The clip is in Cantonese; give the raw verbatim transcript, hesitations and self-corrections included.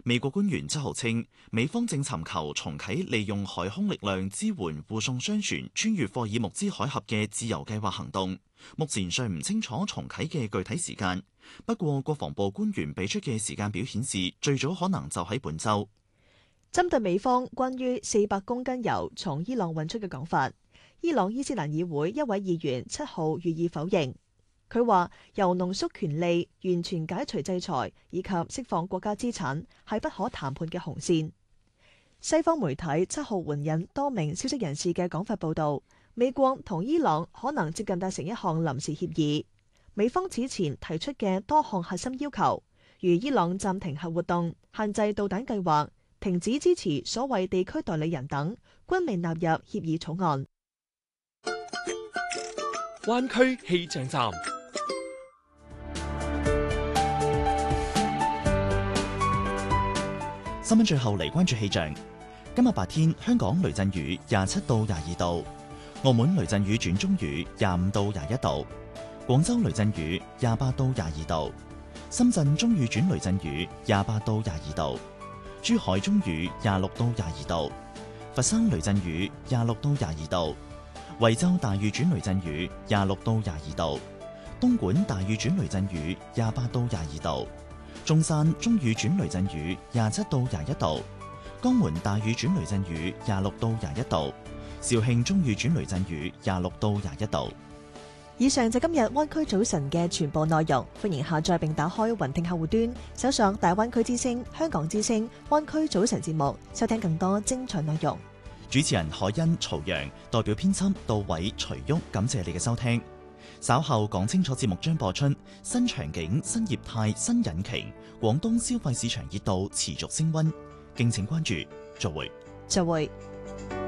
美國官員七號稱，美方正尋求重啟利用海空力量支援護送商船穿越霍爾木茲海峽嘅自由計劃行動，目前尚唔清楚重啟嘅具體時間。不過，國防部官員俾出嘅時間表顯示，最早可能就喺本週。 針對美方關於四百公斤油從伊朗運出嘅講法，伊朗伊斯蘭議會一位議員七號予以否認。佢話：由濃縮權利、完全解除制裁以及釋放國家資產係不可談判嘅紅線。西方媒體七號援引多名消息人士嘅講法報導，美國同伊朗可能接近達成一項臨時協議。美方此前提出嘅多項核心要求，如伊朗暫停核活動、限制導彈計劃、停止支持所謂地區代理人等，均未納入協議草案。 灣區氣象站。 新聞最後嚟關注氣象。今日白天香港雷陣雨廿七到廿二度，澳門雷陣雨轉中雨廿五到廿一度，廣州雷陣雨廿八到廿二度，深圳中雨轉雷陣雨廿八到廿二度，珠海中雨廿六到廿二度，佛山雷陣雨廿六到廿二度，惠州大雨轉雷陣雨廿六到廿二度，東莞大雨轉雷陣雨廿八到廿二度，中山中雨轉雷陣雨廿七到廿一度，江門大雨轉雷陣雨廿六到廿一度，肇慶中雨轉雷陣雨廿六到廿一度。 以上就今日灣區早晨嘅全部內容，歡迎下載並打開雲聽客戶端，搜上大灣區之聲、香港之聲、灣區早晨節目，收聽更多精彩內容。 主持人海欣、曹陽，代表編輯杜偉、徐旭，感謝你嘅收聽。稍後講清楚節目將播出新場景、新業態、新引擎，廣東消費市場熱度持續升溫，敬請關注。再會。 再會。